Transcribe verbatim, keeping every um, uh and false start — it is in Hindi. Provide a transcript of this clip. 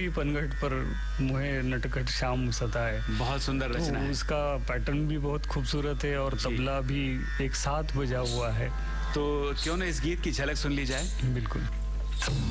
मोरी पनघट पर मुहे नटखट श्याम सताए। बहुत सुंदर रचना तो है। उसका पैटर्न भी बहुत खूबसूरत है और तबला भी एक साथ बजा हुआ है। तो क्यों ना इस गीत की झलक सुन ली जाए। बिल्कुल।